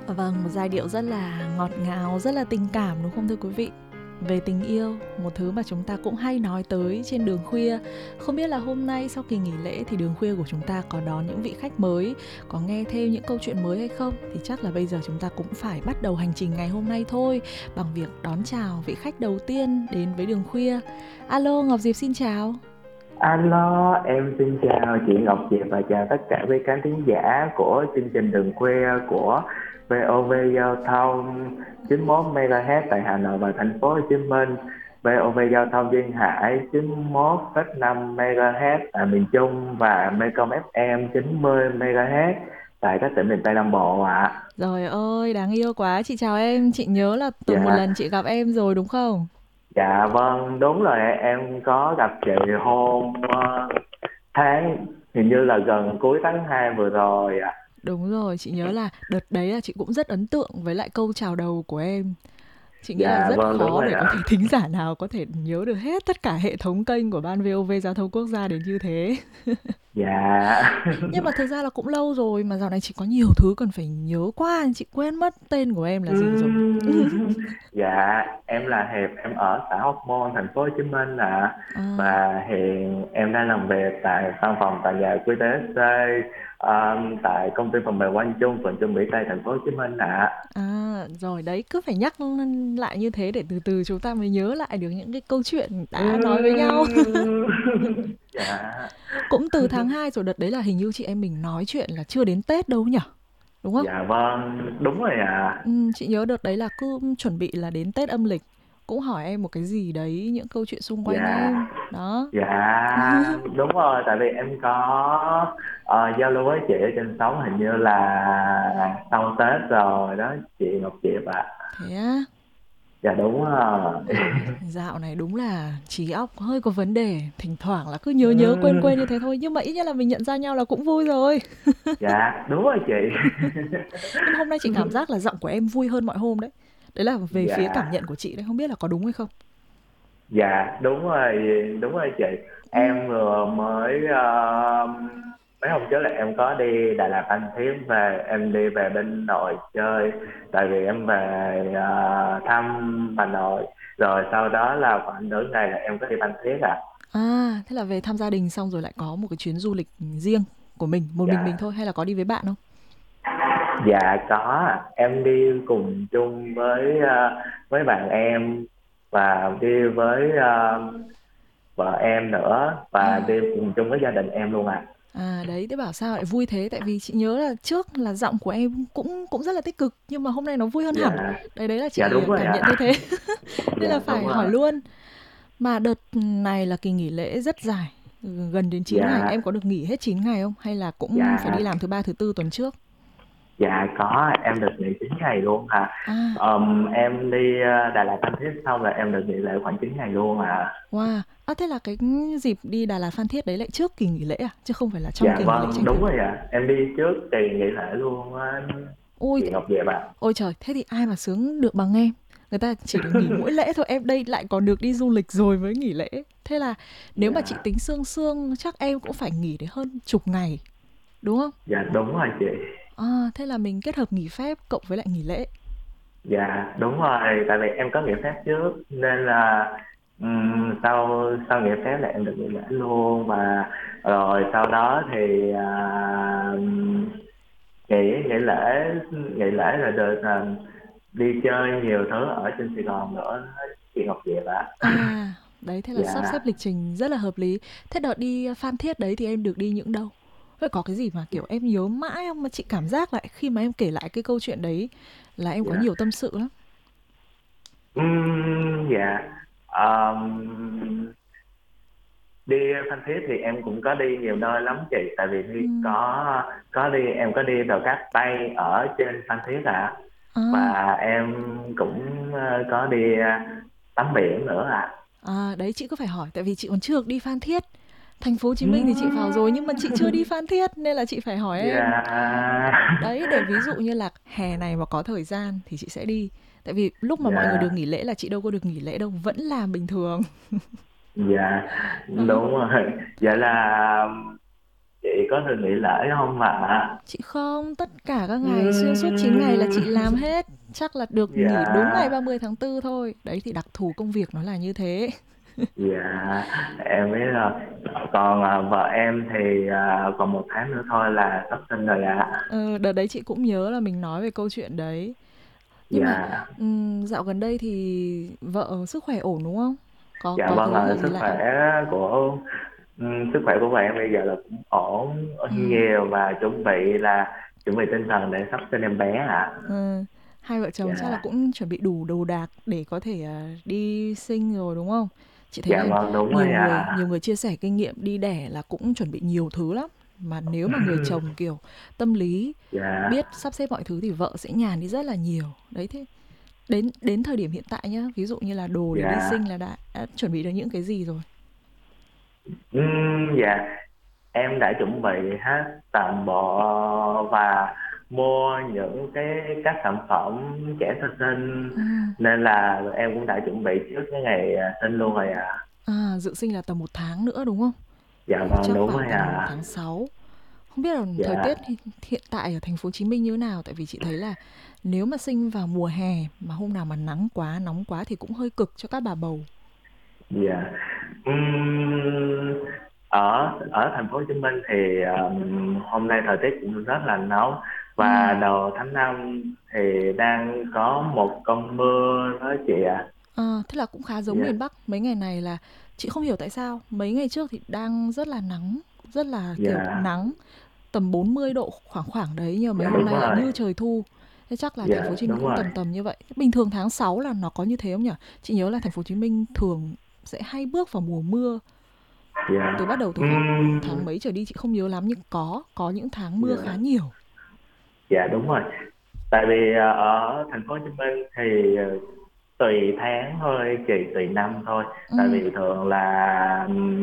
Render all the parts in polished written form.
Vâng, một giai điệu rất là ngọt ngào, rất là tình cảm đúng không thưa quý vị? Về tình yêu, một thứ mà chúng ta cũng hay nói tới trên đường khuya. Không biết là hôm nay sau kỳ nghỉ lễ thì đường khuya của chúng ta có đón những vị khách mới, có nghe thêm những câu chuyện mới hay không? Thì chắc là bây giờ chúng ta cũng phải bắt đầu hành trình ngày hôm nay thôi, bằng việc đón chào vị khách đầu tiên đến với đường khuya. Alo, Ngọc Diệp xin chào. Alo, em xin chào chị Ngọc Diệp và chào tất cả quý khán thính giả của chương trình Đường Khuya của VOV Giao thông 91 MHz tại Hà Nội và thành phố Hồ Chí Minh, VOV Giao thông Duyên Hải 91,5 MHz tại miền Trung và Mekong FM 90 MHz tại các tỉnh miền Tây Nam Bộ ạ. Trời ơi, đáng yêu quá, chị chào em, chị nhớ là từ một lần Dạ, chị gặp em rồi đúng không? dạ vâng, đúng rồi, em có gặp chị hôm tháng hình như là gần cuối tháng 2 vừa rồi ạ. Đúng rồi, chị nhớ là đợt đấy là chị cũng rất ấn tượng với lại câu chào đầu của em. Chị nghĩ là Dạ rất vâng, đúng khó rồi để có thể ạ. thính giả nào có thể nhớ được hết tất cả hệ thống kênh của Ban VOV Giao thông Quốc gia đến như thế. Dạ. Nhưng mà thực ra là cũng lâu rồi mà dạo này chị có nhiều thứ cần phải nhớ quá, chị quên mất tên của em là gì rồi. Dạ, em là Hiệp, em ở xã Hóc Môn, thành phố Hồ Chí Minh ạ. À, Và hiện em đang làm việc tại văn phòng tòa nhà QTSC, tại công ty phần mềm Quang Trung, phường Trung Mỹ Tây, thành phố Hồ Chí Minh ạ. rồi đấy, cứ phải nhắc lại như thế để từ từ chúng ta mới nhớ lại được những cái câu chuyện đã nói với nhau. Ừm. Dạ. Cũng từ tháng 2 rồi, đợt đấy là hình như chị em mình nói chuyện là chưa đến Tết đâu nhỉ? Đúng không? Dạ vâng, đúng rồi ạ. Chị nhớ đợt đấy là cứ chuẩn bị là đến Tết âm lịch, cũng hỏi em một cái gì đấy, những câu chuyện xung quanh Dạ. em. Đó. Dạ đúng rồi, tại vì em có giao lưu với chị ở trên sóng hình như là sau Tết rồi đó chị Ngọc Diệp ạ. Thế á? Dạ đúng rồi. Ôi, dạo này đúng là trí óc hơi có vấn đề, thỉnh thoảng là cứ nhớ nhớ quên Ừm, quên như thế thôi, nhưng mà ít nhất là mình nhận ra nhau là cũng vui rồi. dạ đúng rồi chị. Nhưng mà hôm nay chị cảm giác là giọng của em vui hơn mọi hôm đấy. Đấy là về phía cảm Dạ, nhận của chị đấy, không biết là có đúng hay không? dạ đúng rồi chị. Ừm. Em vừa mới mấy hôm trước là em có đi Đà Lạt Phan Thiết về, em đi về bên nội chơi, tại vì em về thăm bà nội, rồi sau đó là khoảng nửa ngày là em có đi Phan Thiết ạ. Thế là về thăm gia đình xong rồi lại có một cái chuyến du lịch riêng của mình, một mình Dạ. thôi hay là có đi với bạn không? Dạ có ạ. Em đi cùng chung với bạn em và đi với vợ em nữa và đi À, cùng chung với gia đình em luôn ạ. đấy, thế bảo sao lại vui thế? Tại vì chị nhớ là trước là giọng của em cũng cũng rất là tích cực nhưng mà hôm nay nó vui hơn hẳn. Dạ, Đấy là dạ chị đúng rồi cảm ạ. nhận như thế. Nên là Dạ đúng phải rồi. hỏi luôn. Mà đợt này là kỳ nghỉ lễ rất dài, gần đến 9 ngày, Dạ, em có được nghỉ hết 9 ngày không? Hay là cũng phải dạ, đi làm thứ ba thứ tư tuần trước? dạ có, em được nghỉ 9 ngày luôn à. À, Em đi Đà Lạt Phan Thiết xong là em được nghỉ lễ khoảng 9 ngày luôn à. wow. Thế là cái dịp đi Đà Lạt Phan Thiết đấy lại trước kỳ nghỉ lễ à? Chứ không phải là trong Dạ kỳ nghỉ lễ vâng, tranh đúng thủ. rồi ạ. Em đi trước kỳ nghỉ lễ luôn á, Ôi, chị Ngọc Diệp ạ. ôi trời, thế thì ai mà sướng được bằng em. Người ta chỉ được nghỉ mỗi lễ thôi, em đây lại còn được đi du lịch rồi mới nghỉ lễ. Thế là nếu mà chị Dạ, tính sương sương chắc em cũng phải nghỉ đến hơn chục ngày, đúng không? dạ đúng rồi chị. Thế là mình kết hợp nghỉ phép cộng với lại nghỉ lễ. Dạ đúng rồi, tại vì em có nghỉ phép trước nên là sau sau nghỉ phép là em được nghỉ lễ luôn, và rồi sau đó thì nghỉ nghỉ lễ nghỉ lễ là được đi chơi nhiều thứ ở trên Sài Gòn nữa, chị Ngọc Diệp ạ. Đấy thế là sắp xếp Dạ. lịch trình rất là hợp lý. Thế đợt đi Phan Thiết đấy thì em được đi những đâu? Vậy có cái gì mà kiểu em nhớ mãi không, mà chị cảm giác lại khi mà em kể lại cái câu chuyện đấy là em có Dạ. nhiều tâm sự lắm. Dạ. Ờm, Đi Phan Thiết thì em cũng có đi nhiều nơi lắm chị, tại vì Ừ. có đi, em có đi vào các Tây ở trên Phan Thiết ạ. À, Và em cũng có đi tắm biển nữa ạ. đấy chị cứ phải hỏi tại vì chị còn chưa được đi Phan Thiết. Thành phố Hồ Chí Minh thì chị vào rồi nhưng mà chị chưa đi Ừm. Phan Thiết nên là chị phải hỏi em. Dạ. Đấy để ví dụ như là hè này mà có thời gian thì chị sẽ đi. Tại vì lúc mà mọi người được Dạ. nghỉ lễ là chị đâu có được nghỉ lễ đâu, vẫn làm bình thường. Dạ Đó. đúng rồi. Vậy là chị có được nghỉ lễ không ạ? Chị không, tất cả các ngày xuyên suốt 9 ngày là chị làm hết. Chắc là được nghỉ đúng ngày Dạ, 30 tháng 4 thôi. Đấy thì đặc thù công việc nó là như thế. dạ, em biết rồi. Còn vợ em thì còn 1 tháng nữa thôi là sắp sinh rồi ạ. Ờ, đợt đấy chị cũng nhớ là mình nói về câu chuyện đấy. Nhưng mà Dạ, dạo gần đây thì vợ sức khỏe ổn đúng không? dạ Có vâng cái dấu ạ. hiệu gì lạ không? Của sức khỏe của vợ em bây giờ là cũng ổn hơn Ừm, nhiều, và chuẩn bị tinh thần để sắp sinh em bé ạ. ờ, Hai vợ chồng chắc là Dạ, cũng chuẩn bị đủ đồ đạc để có thể đi sinh rồi đúng không? Chị thấy dạ là vâng đúng rồi nhiều người ạ. chia sẻ kinh nghiệm đi đẻ là cũng chuẩn bị nhiều thứ lắm. Mà nếu mà người chồng kiểu tâm lý Dạ, biết sắp xếp mọi thứ thì vợ sẽ nhàn đi rất là nhiều. Đấy thế đến đến thời điểm hiện tại nhá, ví dụ như là đồ để đi dạ. sinh là đã chuẩn bị được những cái gì rồi? Dạ, em đã chuẩn bị hết toàn bộ và mua những các sản phẩm trẻ sơ sinh, Ừm. nên là em cũng đã chuẩn bị trước cái ngày sinh luôn rồi ạ. Dự sinh là tầm 1 tháng nữa đúng không? Dạ vâng Chắc đúng khoảng rồi tầm ạ. tháng 6. Không biết là thời Dạ, tiết hiện tại ở thành phố Hồ Chí Minh như thế nào, tại vì chị thấy là nếu mà sinh vào mùa hè mà hôm nào mà nắng quá, nóng quá thì cũng hơi cực cho các bà bầu. dạ. Ừm, ở ở thành phố Hồ Chí Minh thì hôm nay thời tiết cũng rất là nóng, và Ừm. đầu tháng 5 thì đang có một cơn mưa đó chị ạ. Thế là cũng khá giống Dạ, miền Bắc. Mấy ngày này là chị không hiểu tại sao mấy ngày trước thì đang rất là nắng, rất là kiểu dạ, nắng tầm 40 độ khoảng khoảng đấy, nhưng mà mấy dạ hôm đúng nay lại rồi. như trời thu. Thế chắc là thành phố Dạ Hồ Chí Minh đúng cũng rồi. tầm tầm như vậy. Bình thường tháng 6 là nó có như thế không nhỉ? Chị nhớ là thành phố Hồ Chí Minh thường sẽ hay bước vào mùa mưa Dạ. từ bắt đầu từ khoảng tháng mấy trở đi, chị không nhớ lắm nhưng có những tháng mưa khá Dạ, nhiều. dạ đúng rồi. Tại vì ở thành phố Hồ Chí Minh thì tùy tháng thôi chị, tùy năm thôi. Tại Ừ. vì thường là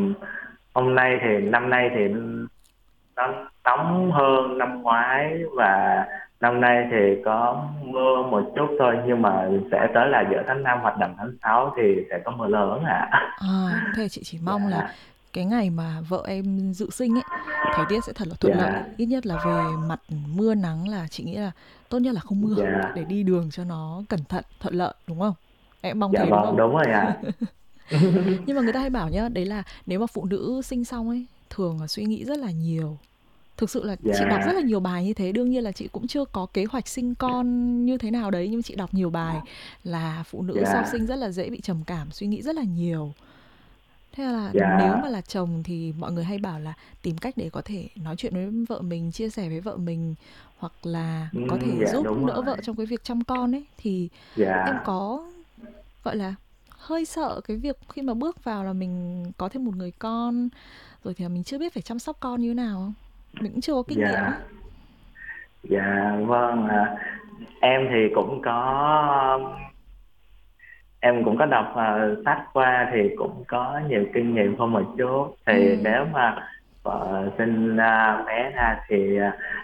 năm nay thì nó nóng hơn năm ngoái, và năm nay thì có mưa một chút thôi, nhưng mà sẽ tới là giữa tháng 5 hoặc đầu tháng 6 thì sẽ có mưa lớn ạ. Thế chị chỉ mong là Dạ, cái ngày mà vợ em dự sinh ấy, thời tiết sẽ thật là thuận lợi, dạ, ít nhất là về mặt mưa nắng là chị nghĩ là tốt nhất là không mưa dạ, để đi đường cho nó cẩn thận, thuận lợi đúng không? Em mong dạ thế đúng vâng không? đúng rồi ạ. Nhưng mà người ta hay bảo nhá, đấy là nếu mà phụ nữ sinh xong ấy, thường là suy nghĩ rất là nhiều. Thực sự là chị đọc rất Dạ, là nhiều bài như thế, đương nhiên là chị cũng chưa có kế hoạch sinh con như thế nào đấy, nhưng chị đọc nhiều bài là phụ nữ sau dạ, sinh rất là dễ bị trầm cảm, suy nghĩ rất là nhiều. Thế là nếu dạ. mà là chồng thì mọi người hay bảo là tìm cách để có thể nói chuyện với vợ mình, chia sẻ với vợ mình, hoặc là có thể Dạ giúp đúng đỡ rồi. vợ trong cái việc chăm con ấy, thì em Dạ, có gọi là hơi sợ cái việc khi mà bước vào là mình có thêm một người con rồi thì là mình chưa biết phải chăm sóc con như thế nào không? Mình cũng chưa có kinh nghiệm ấy. dạ, dạ vâng ạ. Em thì em cũng có đọc sách qua, thì cũng có nhiều kinh nghiệm hơn một chút. Thì Ừm. nếu mà vợ sinh bé ra thì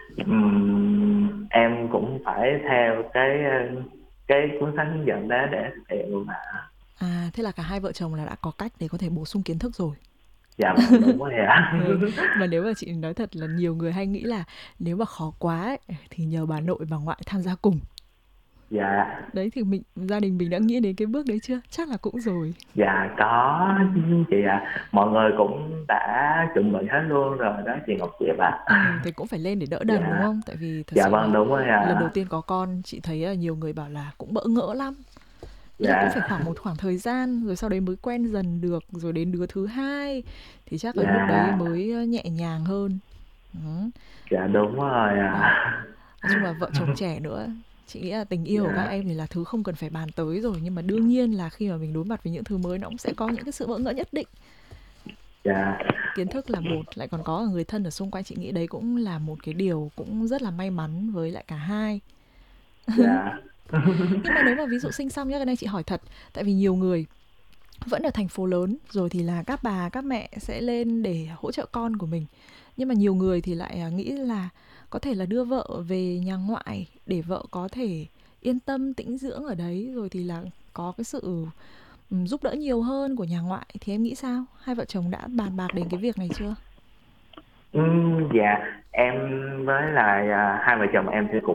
em cũng phải theo cái cuốn sách hướng dẫn đó để thực hiện luôn ạ. Thế là cả hai vợ chồng là đã có cách để có thể bổ sung kiến thức rồi. Dạ vâng đúng rồi ạ. Ừ, mà nếu mà chị nói thật là nhiều người hay nghĩ là nếu mà khó quá ấy, thì nhờ bà nội bà ngoại tham gia cùng. Dạ, Đấy thì gia đình mình đã nghĩ đến cái bước đấy chưa? Chắc là cũng rồi. dạ có Ừm. chứ chị ạ. Mọi người cũng đã chuẩn bị hết luôn rồi đó chị Ngọc Diệp ạ. Thì cũng phải lên để đỡ đần đúng Dạ, không? Tại vì thật dạ sự vâng là đúng rồi lần đầu ạ. tiên có con chị thấy là nhiều người bảo là cũng bỡ ngỡ lắm. Ý là cũng Dạ, phải một khoảng thời gian rồi sau đấy mới quen dần được, rồi đến đứa thứ hai thì chắc là lúc đấy dạ, mới nhẹ nhàng hơn. Đó. dạ đúng rồi Đó. ạ. Nói chung là vợ chồng trẻ nữa, chị nghĩ là tình yêu của các Dạ, em thì là thứ không cần phải bàn tới rồi, nhưng mà đương nhiên là khi mà mình đối mặt với những thứ mới nó cũng sẽ có những cái sự bỡ ngỡ nhất định. dạ, Kiến thức là một, lại còn có người thân ở xung quanh, chị nghĩ đấy cũng là một cái điều cũng rất là may mắn với lại cả hai. dạ, Nhưng mà nếu mà ví dụ sinh xong nhá, cái này chị hỏi thật, tại vì nhiều người vẫn ở thành phố lớn rồi thì là các bà các mẹ sẽ lên để hỗ trợ con của mình, nhưng mà nhiều người thì lại nghĩ là có thể là đưa vợ về nhà ngoại để vợ có thể yên tâm tĩnh dưỡng ở đấy, rồi thì là có cái sự giúp đỡ nhiều hơn của nhà ngoại, thì em nghĩ sao, hai vợ chồng đã bàn bạc đến cái việc này chưa? Dạ em với lại hai vợ chồng em thì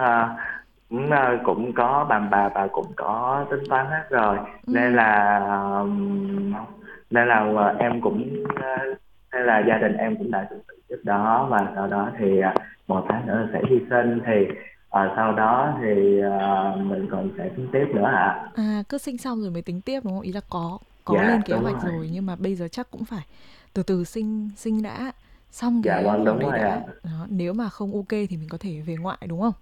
cũng có bàn bạc và cũng có tính toán hết rồi, nên Ừ. là nên là em cũng nên là gia đình em cũng đã chuẩn bị trước đó, và sau đó thì một tháng nữa sẽ hy sinh thì sau đó thì mình còn sẽ tính tiếp nữa ạ. À, cứ sinh xong rồi mới tính tiếp đúng không? Ý là có lên Dạ kế đúng hoạch rồi. rồi nhưng mà bây giờ chắc cũng phải từ từ sinh sinh đã, xong Dạ cái vâng khoảng đúng đấy rồi đã. ạ. Đó, nếu mà không ok thì mình có thể về ngoại đúng không?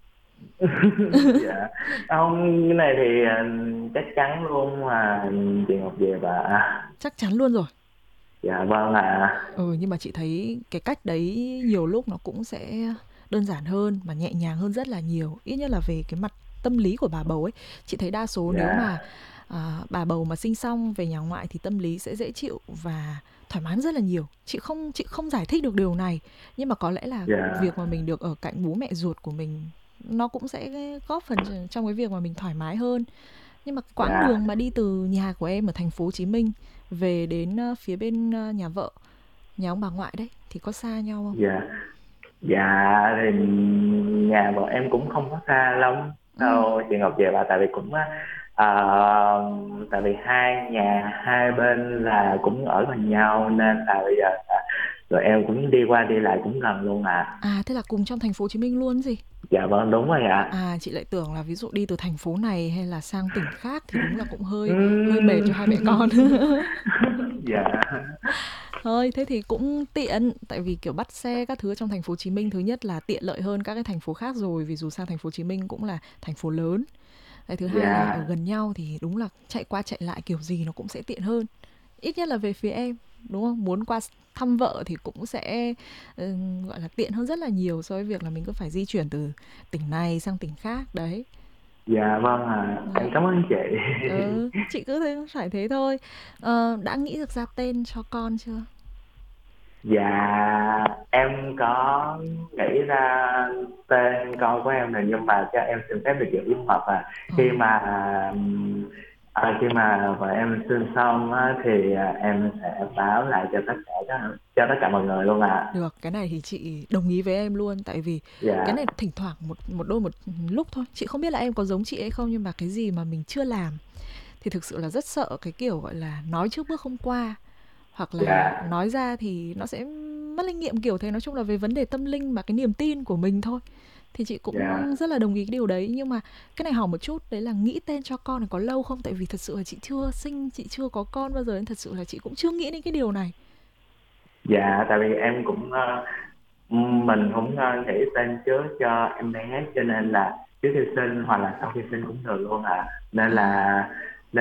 Dạ không, cái này thì chắc chắn luôn mà chị Ngọc Diệp ạ. Chắc chắn luôn rồi. Dạ vâng ạ. Ừ, nhưng mà chị thấy cái cách đấy nhiều lúc nó cũng sẽ đơn giản hơn và nhẹ nhàng hơn rất là nhiều, ít nhất là về cái mặt tâm lý của bà bầu ấy. Chị thấy đa số nếu Dạ. mà bà bầu mà sinh xong về nhà ngoại thì tâm lý sẽ dễ chịu và thoải mái rất là nhiều. Chị không giải thích được điều này, nhưng mà có lẽ là Dạ. việc mà mình được ở cạnh bố mẹ ruột của mình nó cũng sẽ góp phần trong cái việc mà mình thoải mái hơn. Nhưng mà quãng Dạ. đường mà đi từ nhà của em ở thành phố Hồ Chí Minh về đến phía bên nhà vợ, nhà ông bà ngoại đấy, thì có xa nhau không? Dạ. Dạ thì nhà bọn em cũng không có xa lắm Ừ. đâu chị Ngọc Diệp ạ, tại vì cũng à, tại vì hai nhà hai bên là cũng ở gần nhau, nên là bây giờ tụi em cũng đi qua đi lại cũng gần luôn ạ. À, thế là cùng trong thành phố Hồ Chí Minh luôn gì? Dạ vâng đúng rồi ạ. À, chị lại tưởng là ví dụ đi từ thành phố này hay là sang tỉnh khác thì đúng là cũng hơi hơi mệt cho hai mẹ Ừm. con. Dạ. Thôi, thế thì cũng tiện, tại vì kiểu bắt xe các thứ trong thành phố Hồ Chí Minh thứ nhất là tiện lợi hơn các cái thành phố khác rồi, vì dù sao thành phố Hồ Chí Minh cũng là thành phố lớn. Cái thứ hai là ở Dạ. gần nhau thì đúng là chạy qua chạy lại kiểu gì nó cũng sẽ tiện hơn. Ít nhất là về phía em, đúng không? Muốn qua thăm vợ thì cũng sẽ gọi là tiện hơn rất là nhiều so với việc là mình cứ phải di chuyển từ tỉnh này sang tỉnh khác đấy. Dạ vâng em Đấy. cảm ơn chị. Chị cứ thế phải thế thôi. Đã nghĩ được ra tên cho con chưa? Dạ em có nghĩ ra tên con của em rồi, nhưng mà cho em xin phép được giữ bí mật Ờ, khi mà khi mà vợ em sinh xong thì em sẽ báo lại cho tất cả mọi người luôn ạ. được, cái này thì chị đồng ý với em luôn, tại vì cái Dạ. này thỉnh thoảng một lúc thôi. Chị không biết là em có giống chị hay không, nhưng mà cái gì mà mình chưa làm thì thực sự là rất sợ cái kiểu gọi là nói trước bước không qua, hoặc là Dạ. nói ra thì nó sẽ mất linh nghiệm kiểu thế. Nói chung là về vấn đề tâm linh và cái niềm tin của mình thôi, thì chị Dạ. cũng rất là đồng ý cái điều đấy. Nhưng mà cái này hỏi một chút, đấy là nghĩ tên cho con này có lâu không? Tại vì thật sự là chị chưa có con bao giờ, nên thật sự là chị cũng chưa nghĩ đến cái điều này. Dạ tại vì em cũng mình cũng nghĩ tên trước cho em bé, cho nên là trước khi sinh hoặc là sau khi sinh cũng được luôn nên À, là